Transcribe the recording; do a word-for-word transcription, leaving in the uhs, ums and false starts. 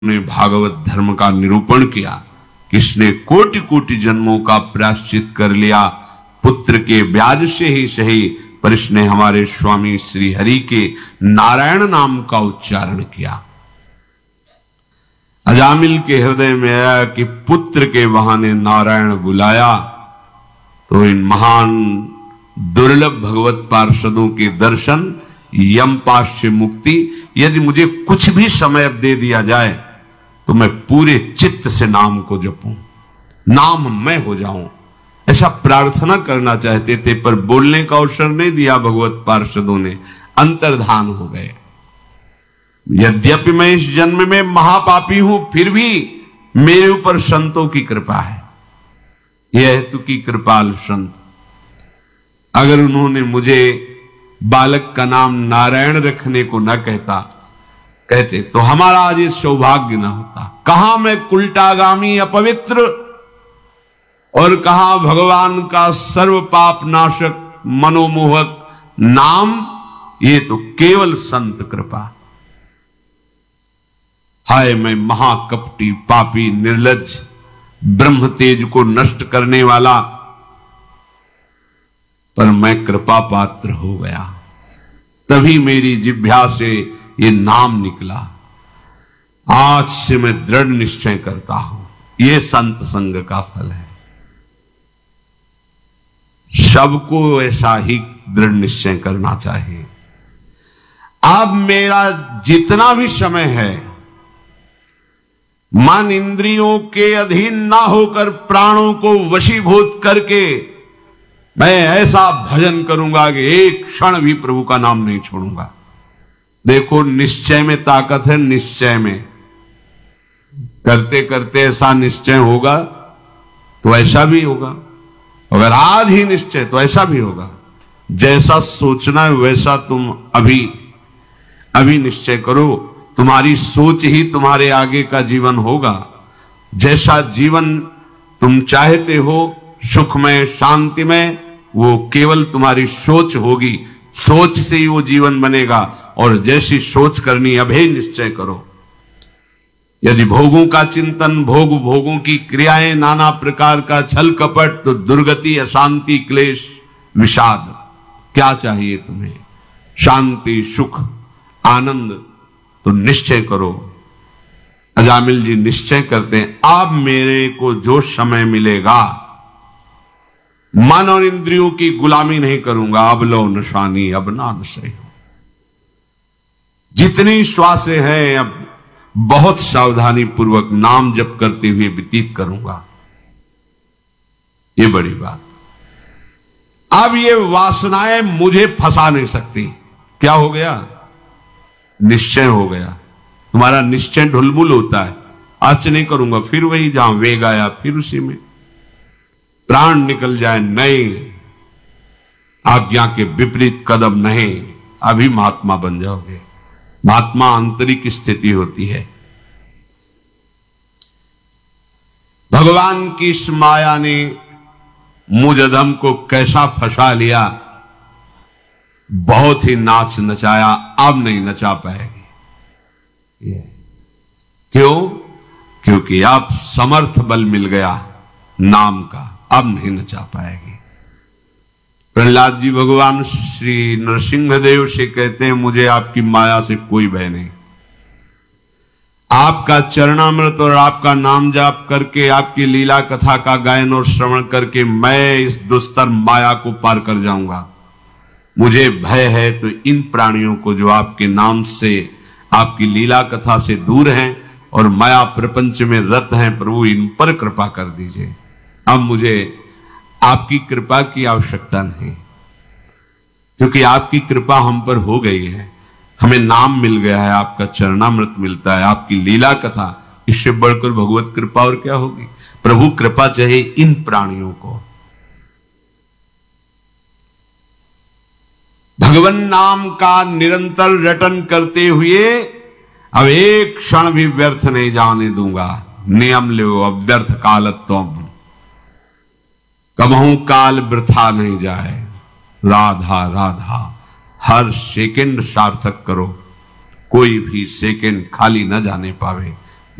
ने भागवत धर्म का निरूपण किया, किसने कोटि कोटि जन्मों का प्रायश्चित कर लिया, पुत्र के ब्याज से ही सही, पर इसने हमारे स्वामी श्री हरि के नारायण नाम का उच्चारण किया। अजामिल के हृदय में आया कि पुत्र के बहाने नारायण बुलाया, तो इन महान दुर्लभ भगवत पार्षदों के दर्शन, यमपाश से मुक्ति, यदि मुझे कुछ भी समय अब दे दिया जाए तो मैं पूरे चित्त से नाम को जपूं, नाम मैं हो जाऊं, ऐसा प्रार्थना करना चाहते थे, पर बोलने का अवसर नहीं दिया भगवत पार्षदों ने, अंतर्धान हो गए। यद्यपि मैं इस जन्म में महापापी हूं, फिर भी मेरे ऊपर संतों की कृपा है। यह हेतु की कृपाल संत, अगर उन्होंने मुझे बालक का नाम नारायण रखने को न कहता कहते तो हमारा आज ये सौभाग्य न होता। कहां मैं कुलटागामी अपवित्र, और कहा भगवान का सर्व पाप नाशक मनोमोहक नाम, ये तो केवल संत कृपा। हाय मैं महाकपटी पापी निर्लज्ज, ब्रह्म तेज को नष्ट करने वाला, पर मैं कृपा पात्र हो गया, तभी मेरी जिह्वा से ये नाम निकला। आज से मैं दृढ़ निश्चय करता हूं, ये संत संग का फल है। सबको ऐसा ही दृढ़ निश्चय करना चाहिए। अब मेरा जितना भी समय है, मन इंद्रियों के अधीन ना होकर प्राणों को वशीभूत करके मैं ऐसा भजन करूंगा कि एक क्षण भी प्रभु का नाम नहीं छोड़ूंगा। देखो, निश्चय में ताकत है, निश्चय में करते करते ऐसा निश्चय होगा तो ऐसा भी होगा, अगर आज ही निश्चय तो ऐसा भी होगा। जैसा सोचना है वैसा तुम अभी अभी निश्चय करो, तुम्हारी सोच ही तुम्हारे आगे का जीवन होगा। जैसा जीवन तुम चाहते हो, सुखमय शांतिमय, वो केवल तुम्हारी सोच होगी, सोच से ही वो जीवन बनेगा। और जैसी सोच करनी, अभेय निश्चय करो। यदि भोगों का चिंतन, भोग भोगों की क्रियाएं, नाना प्रकार का छल कपट, तो दुर्गति, अशांति, क्लेश, विषाद। क्या चाहिए तुम्हें? शांति, सुख, आनंद। तो निश्चय करो। अजामिल जी निश्चय करते हैं, अब मेरे को जो समय मिलेगा, मन और इंद्रियों की गुलामी नहीं करूंगा। अब लो नशानी अब ना नशे, जितनी श्वासें हैं अब बहुत सावधानी पूर्वक नाम जप करते हुए व्यतीत करूंगा। ये बड़ी बात। अब ये वासनाएं मुझे फंसा नहीं सकती। क्या हो गया? निश्चय हो गया। तुम्हारा निश्चय ढुलमुल होता है, आज नहीं करूंगा, फिर वही जहां वेग आया फिर उसी में प्राण निकल जाए, नहीं, आज्ञा के विपरीत कदम नहीं, अभी महात्मा बन जाओगे। महात्मा आंतरिक स्थिति होती है। भगवान की इस माया ने मुझ अधम को कैसा फंसा लिया, बहुत ही नाच नचाया, अब नहीं नचा पाएगी। ये क्यों? क्योंकि अब समर्थ बल मिल गया नाम का, अब नहीं नचा पाएगी। प्रहलाद जी भगवान श्री नरसिंह देव से कहते हैं, मुझे आपकी माया से कोई भय नहीं। आपका चरणामृत और आपका नाम जाप करके, आपकी लीला कथा का गायन और श्रवण करके मैं इस दुस्तर माया को पार कर जाऊंगा। मुझे भय है तो इन प्राणियों को जो आपके नाम से, आपकी लीला कथा से दूर हैं और माया प्रपंच में रत हैं, प्रभु इन पर कृपा कर दीजिए। अब मुझे आपकी कृपा की आवश्यकता नहीं, क्योंकि आपकी कृपा हम पर हो गई है। हमें नाम मिल गया है, आपका चरणामृत मिलता है, आपकी लीला कथा, इससे बढ़कर भगवत कृपा और क्या होगी। प्रभु कृपा चाहिए इन प्राणियों को। भगवान नाम का निरंतर रटन करते हुए अब एक क्षण भी व्यर्थ नहीं जाने दूंगा। नियम लो अब व्यर्थ कालत्वम, कबहू काल वृथा नहीं जाए। राधा राधा, हर सेकंड सार्थक करो, कोई भी सेकंड खाली न जाने पावे।